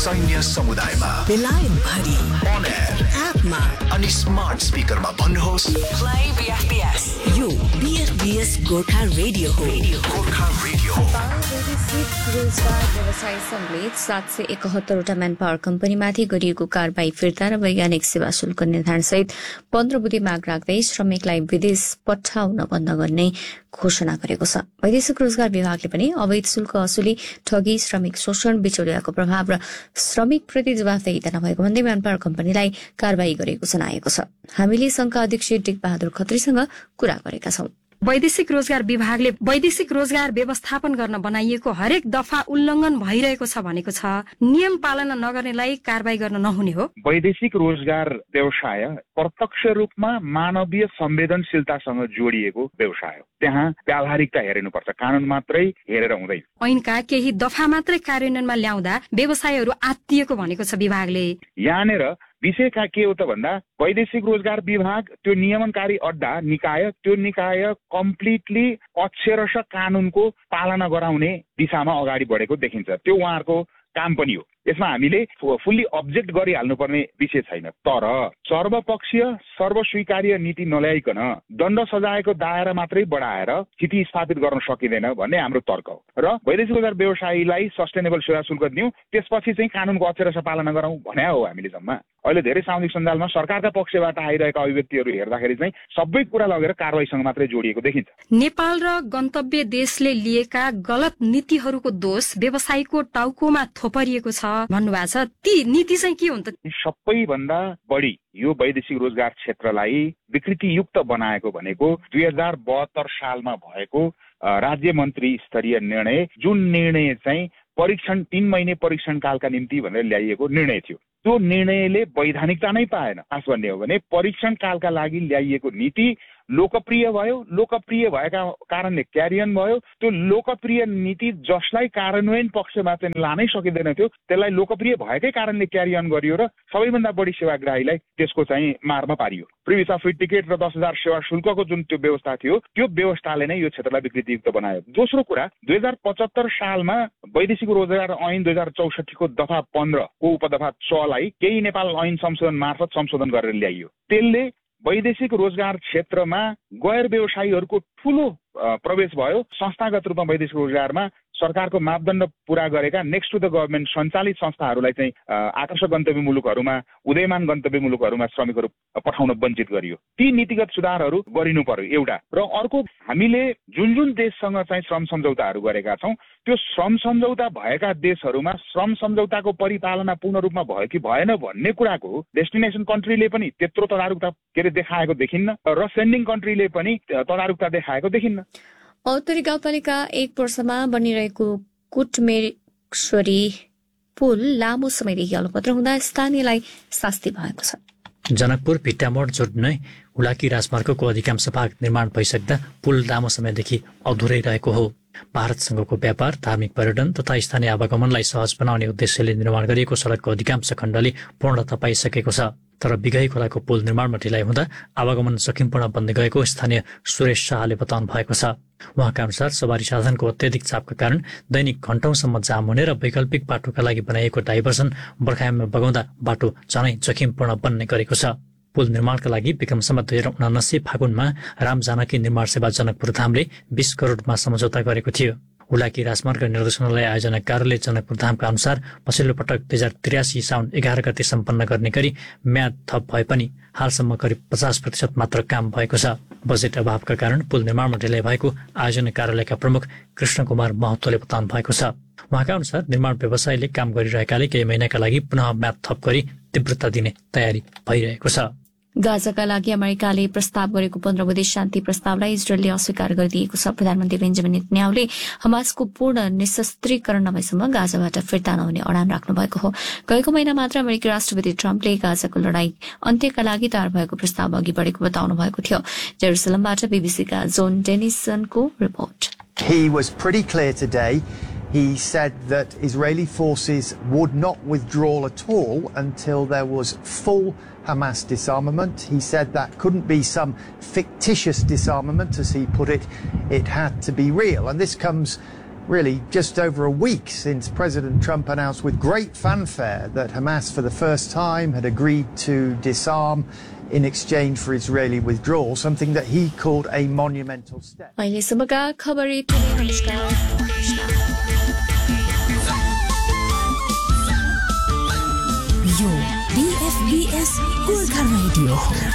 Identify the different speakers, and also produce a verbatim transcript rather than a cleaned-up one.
Speaker 1: सैन्य समुदायमा
Speaker 2: बेलायत भरि
Speaker 1: on air
Speaker 2: एपमा
Speaker 1: अनि स्मार्ट स्पिकरमा भन्नुहोस्
Speaker 2: प्ले बीएफबीएस यो बीएफबीएस गोर्खा रेडियो हो
Speaker 1: गोर्खा रेडियो
Speaker 3: रोजगार व्यवसाय सङ्घले सात सय एकहत्तरवटा म्यान पावर कम्पनीमाथि गरिएको कारबाही फिर्ता र वैज्ञानिक सेवा शुल्क निर्धारणसहित पन्ध्र बुधे माग राख्दै श्रमिकलाई विदेश पठाउन बन्द गर्ने घोषणा गरेको छ। वैदेशिक रोजगार विभागले पनि अवैध शुल्क असुली, ठगी, श्रमिक शोषण, बिचौलियाको प्रभाव र श्रमिकप्रति जवाफदेहिता नभएको भन्दै म्यान पावर कम्पनीलाई कारबाही गरेको जनाएको छ। हामीले संघका अध्यक्ष टेक बहादुर खत्रीसँग कुरा गरेका छौं।
Speaker 4: वैदेशिक रोजगार विभागले वैदेशिक रोजगार व्यवस्थापन गर्न बनाइएको हरेक दफा उल्लंघन भइरहेको छ भनेको छ। नियम पालना नगर्नेलाई कारबाही गर्न नहुने हो।
Speaker 5: वैदेशिक रोजगार व्यवसाय प्रत्यक्ष रूपमा मानवीय संवेदनशीलतासँग जोडिएको व्यवसाय हो। त्यहाँ व्यावहारिकता हेरिनुपर्छ, कानून मात्रै हेरेर हुँदैन।
Speaker 4: ऐनका केही दफा मात्रै कार्यान्वयनमा ल्याउँदा व्यवसायहरू आत्तिएको भनेको छ विभागले।
Speaker 5: यहाँनिर विषय के हो त भन्दा वैदेशिक रोजगार विभाग त्यो नियमनकारी अड्डा निकाय त्यो निकाय कम्प्लिटली अक्षरश कानूनको पालना गराउने दिशामा अगाडि बढेको देखिन्छ। त्यो उहाँहरूको काम पनि हो। यसमा हामीले फुल्ली अब्जेक्ट गरिहाल्नुपर्ने विषय छैन, तर सर्वपक्षीय सर्वस्वीकार्य नीति नल्याइकन दण्ड सजायको दायरा मात्रै बढाएर स्थिति स्थापित गर्न सकिँदैन भन्ने हाम्रो तर्क हो। र वैदेशिक रोजगार व्यवसायीलाई सस्टेनेबल सेवा शुल्क दियौँ, त्यसपछि चाहिँ कानूनको अक्षरश पालना गरौँ भने हो हामीले जम्मा। अहिले धेरै सामाजिक सञ्जालमा सरकारका पक्षबाट आइरहेका अभिव्यक्तिहरू हेर्दाखेरि चाहिँ सबै कुरा लगेर कारबाहीसँग मात्रै जोडिएको देखिन्छ।
Speaker 4: नेपाल र गन्तव्य देशले लिएका गलत नीतिहरूको दोष व्यवसायीको टाउकोमा थोपरिएको छ भन्नुभएको छ। ती नीति चाहिँ के हुन् त?
Speaker 5: सबैभन्दा बढी यो वैदेशिक रोजगार क्षेत्रलाई विकृतियुक्त बनाएको भनेको दुई हजार बहत्तर सालमा भएको राज्य मन्त्री स्तरीय निर्णय, जुन निर्णय चाहिँ परीक्षण तीन महिने परीक्षण कालका निम्ति भनेर ल्याइएको निर्णय थियो। त्यो निर्णयले वैधानिकता नै पाएन। खास भन्ने हो भने परीक्षण कालका लागि ल्याइएको नीति लोकप्रिय भयो, लोकप्रिय भएका कारणले क्यारियन भयो। त्यो लोकप्रिय नीति जसलाई कार्यान्वयन पक्षमा चाहिँ लानै सकिँदैन थियो, त्यसलाई लोकप्रिय भएकै कारणले क्यारियन गरियो र सबैभन्दा बढी सेवाग्राहीलाई त्यसको चाहिँ मारमा पारियो। प्रिभियस अफ फ्री टिकट र दस हजार सेवा शुल्कको जुन त्यो व्यवस्था थियो, त्यो व्यवस्थाले नै यो क्षेत्रलाई विकृतियुक्त बनायो। दोस्रो कुरा, दुई हजार पचहत्तर सालमा वैदेशिक रोजगार ऐन दुई हजार चौसठीको दफा पन्ध्रको उपदफा छलाई केही नेपाल ऐन संशोधन मार्फत संशोधन गरेर ल्याइयो। त्यसले वैदेशिक रोजगार क्षेत्रमा गैर व्यवसायीहरूको ठूलो प्रवेश भयो। संस्थागत रूपमा वैदेशिक रोजगारमा सरकारको मापदण्ड पूरा गरेका नेक्स्ट टु द गभर्मेन्ट सञ्चालित संस्थाहरूलाई चाहिँ आकर्षक गन्तव्य मुलुकहरूमा, उदयमान गन्तव्य मुलुकहरूमा श्रमिकहरू पठाउन वञ्चित गरियो। ती नीतिगत सुधारहरू गरिनु पर्यो एउटा। र अर्को, हामीले जुन जुन देशसँग चाहिँ श्रम सम्झौताहरू गरेका छौँ, त्यो श्रम सम्झौता भएका देशहरूमा श्रम सम्झौताको परिपालना पूर्ण रूपमा भयो कि भएन भन्ने कुराको डेस्टिनेसन कन्ट्रीले पनि त्यत्रो तदारुकता के अरे देखाएको देखिन्न र सेन्डिङ कन्ट्रीले पनि तदारुकता देखाएको देखिन्न।
Speaker 3: औत्तरी गाउँपालिका एक वर्षमा बनिरहेको कुटमेश्वरी पुल लामो समयदेखि अलपत्र हुँदा स्थानीयलाई शास्ति भएको छ।
Speaker 6: जनकपुर भिट्टामोड जोड्ने हुलाकी राजमार्गको अधिकांश भाग निर्माण भइसक्दा पुल लामो समयदेखि अधुरै रहेको हो। भारतसँगको व्यापार, धार्मिक पर्यटन तथा स्थानीय आवागमनलाई सहज बनाउने उद्देश्यले निर्माण गरिएको सड़कको अधिकांश खण्डले पूर्णता पाइसकेको छ। तर बिगाई खोलाको पुल निर्माणमा ढिलाइ हुँदा आवागमन सकिमपूर्ण बन्दै गएको स्थानीय सुरेश शाहले बताउनु भएको छ। उहाँका अनुसार सवारी साधनको अत्यधिक चापका कारण दैनिक घण्टौंसम्म जाम हुने र वैकल्पिक बाटोका लागि बनाइएको डाइभर्सन बर्खायाममा बगाउँदा बाटो झनै जोखिमपूर्ण बन्ने गरेको छ। पुल निर्माणका लागि विक्रमसम्म दुई हजार उनासी फागुनमा राम जानकी निर्माण सेवा जनकपुर धामले बीस करोडमा सम्झौता गरेको थियो। हुलाकी राजमार्ग निर्देशनालय आयोजना कार्यालय जनकपुर धामका अनुसार पछिल्लो पटक दुई हजार त्रियासी साउन एघार गते सम्पन्न गर्ने गरी म्याद थप भए पनि हालसम्म करिब पचास प्रतिशत मात्र काम भएको छ। बजेट अभावका कारण पुल निर्माणमा ढिलाइ भएको आयोजना कार्यालयका प्रमुख कृष्ण कुमार महतोले बताउनु भएको छ। उहाँका अनुसार निर्माण व्यवसायले काम गरिरहेकाले केही महिनाका लागि पुनः म्याद थप गरी तीव्रता दिने तयारी भइरहेको छ।
Speaker 3: गाजाका लागि अमेरिकाले प्रस्ताव गरेको पन्ध्र बुधे शान्ति प्रस्तावलाई इजरायलले अस्वीकार गरिदिएको छ। प्रधानमन्त्री बेन्जामिन नेतन्याहुले हमासको पूर्ण निशस्त्रीकरण नभएसम्म गाजाबाट फिर्ता नहुने अडान राख्नु भएको हो। गएको महिना मात्र अमेरिकी राष्ट्रपति ट्रम्पले गाजाको लडाई अन्त्यका लागि तयार भएको प्रस्ताव अघि बढेको बताउनु भएको थियो। जेरुसलमबाट बीबीसीका John डेनिसनको report.
Speaker 7: He was pretty clear today. He said that Israeli forces would not withdraw at all until there was full Hamas disarmament. He said that couldn't be some fictitious disarmament, as he put it. It had to be real. And this comes really just over a week since President Trump announced with great fanfare that Hamas for the first time had agreed to disarm in exchange for Israeli withdrawal, something that he called a monumental step.
Speaker 3: अहिलेसम्मका खबर यति नै। नमस्कार।
Speaker 2: यो B F B S Gorkha radio हो।